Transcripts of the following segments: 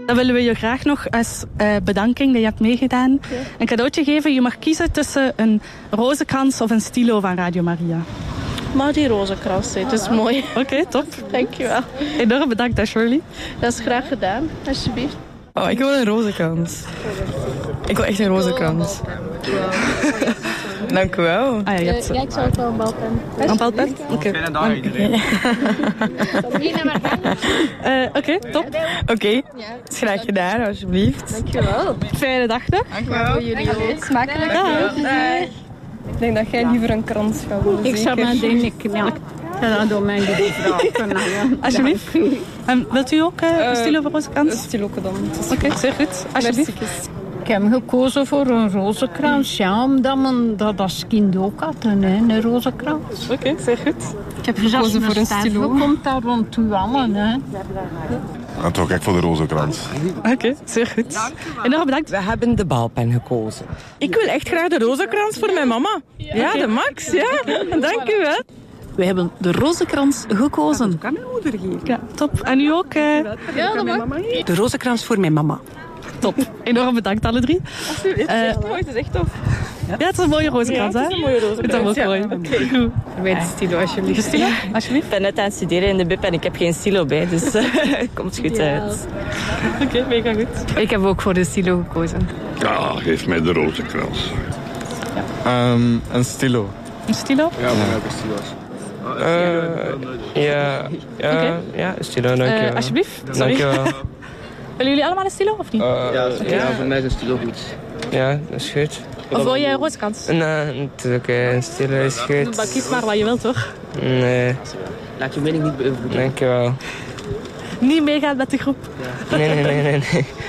Dan willen we je graag nog als bedanking dat je hebt meegedaan een cadeautje geven. Je mag kiezen tussen een rozenkrans of een stilo van Radio Maria. Maar die rozenkrans, het is mooi. Oké, top. Dankjewel. Enorm bedankt, Shirley. Dat is graag gedaan, alsjeblieft. Oh, ik wil een rozenkrans. Ik wil echt een rozenkrans. Dank u wel. Ah, ja, je hebt ik zou ook wel een balpen. een balpen? Oké. Oké, top. Oké, is graag gedaan, alsjeblieft. Dankjewel. Fijne dag nog. Dankjewel. Jullie ook. Smakelijk. Ik denk dat jij liever een krans gaat willen. Ik zou maar denken, ja. Dat door mij die vragen. Alsjeblieft. Wilt u ook een stilo voor rozenkrans? Een stilo dan. Oké, zeer goed. Alsjeblieft. Ik heb gekozen voor een rozenkrans, ja, omdat men dat als kind ook had, hè, een rozenkrans. Oké, zeer goed. Ik heb gekozen voor een stilo. Komt daar rond u allen, hè. Dan trok ik voor de rozenkrans. Oké, zeer goed. Enorm bedankt. We hebben de balpen gekozen. Ik wil echt graag de rozenkrans voor mijn mama. Ja, de Max, ja. Dank u wel. We hebben de rozenkrans gekozen. Dat kan mijn moeder geven. Ja, top. En u ook? Ja, dat mag. De rozenkrans voor mijn mama. Top. Enorm bedankt, alle drie. Het is echt tof. Ja, het is een mooie rozenkrans, hè? Het is een mooie rozenkrans. Dat is ook mooi. Goed. Mijn stilo, alsjeblieft. Stilo, alsjeblieft. Ik ben net aan het studeren in de BIP en ik heb geen stilo bij, dus het komt goed uit. Oké, mega goed. Ik heb ook voor de stilo gekozen. Ja, geef mij de rozenkrans. Een stilo. Een stilo? Ja, we hebben stilo's. Ja, stilo, dankjewel. Alsjeblieft. Sorry. Dankjewel. Willen jullie allemaal een stilo, of niet? Ja, voor mij is een stilo goed. Ja, dat is goed. Of wil jij een rozenkrans? Nee, het is oké. Een stilo is goed. Maar kies maar wat je wilt, hoor. Nee. Laat je mening niet beïnvloeden. Dankjewel. Niet meegaan met de groep. Nee.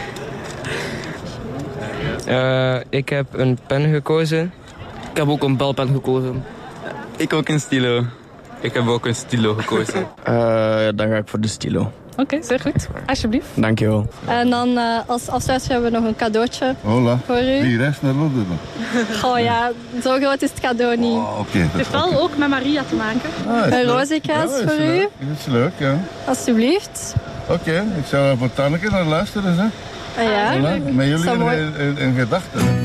Ik heb een pen gekozen. Ik heb ook een balpen gekozen. Ik ook een stilo. Ik heb ook een stilo gekozen. Dan ga ik voor de stilo. Oké, zeer goed. Alsjeblieft. Dankjewel. En dan als afsluiting hebben we nog een cadeautje Hola. voor u. Die rest naar Londen. Goh ja, zo groot is het cadeau niet. Oké. Het heeft wel ook met Maria te maken. Een rozenkrans voor u, Dat is leuk, ja. alsjeblieft. Oké, ik zal er voor Tanneke naar luisteren, hè. Ah ja, Voilà. Met jullie Zo mooi. in gedachten.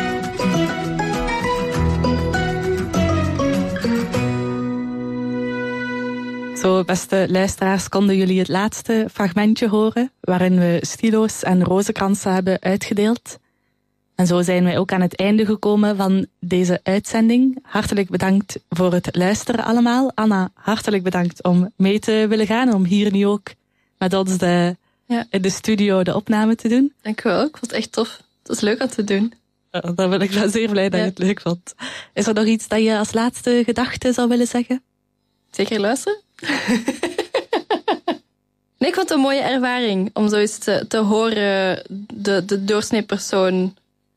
Zo, beste luisteraars, konden jullie het laatste fragmentje horen, waarin we stilo's en rozenkransen hebben uitgedeeld. En zo zijn wij ook aan het einde gekomen van deze uitzending. Hartelijk bedankt voor het luisteren allemaal. Anna, hartelijk bedankt om mee te willen gaan, om hier nu ook met ons in de studio de opname te doen. Dank u wel, ik vond het echt tof. Het was leuk om te doen. Dan ben ik wel zeer blij dat je het leuk vond. Is er nog iets dat je als laatste gedachte zou willen zeggen? Zeker luisteren. Nee, ik vond het een mooie ervaring om zoiets te horen, de doorsnee persoon,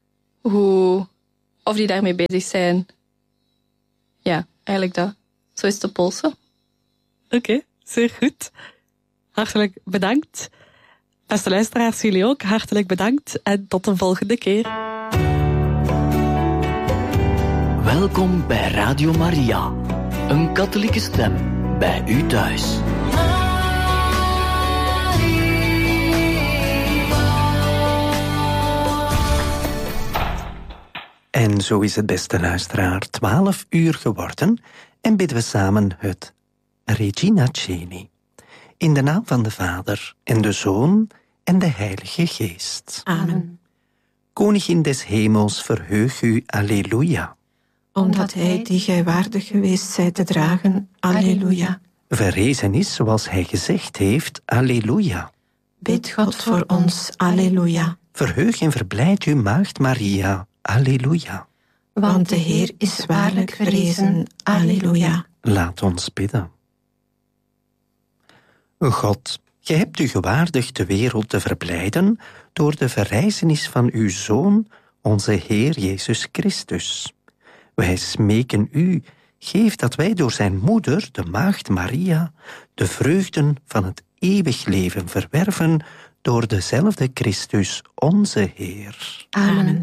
of die daarmee bezig zijn. Ja, eigenlijk dat. Zo is te polsen. Oké, zeer goed. Hartelijk bedankt. Beste luisteraars, jullie ook hartelijk bedankt en tot een volgende keer. Welkom bij Radio Maria, een katholieke stem bij u thuis. En zo is het, beste luisteraar, 12 uur geworden en bidden we samen het Regina Coeli. In de naam van de Vader en de Zoon en de Heilige Geest. Amen. Koningin des hemels, verheug u, alleluia. Omdat hij die gij waardig geweest zijt te dragen, alleluia. Verrezen is zoals hij gezegd heeft, alleluia. Bid God voor ons, alleluia. Verheug en verblijd u, maagd Maria, alleluia. Want de Heer is waarlijk verrezen, alleluia. Laat ons bidden. God, gij hebt u gewaardigd de wereld te verblijden door de verrijzenis van uw Zoon, onze Heer Jezus Christus. Wij smeken u, geef dat wij door zijn moeder, de maagd Maria, de vreugden van het eeuwig leven verwerven door dezelfde Christus, onze Heer. Amen.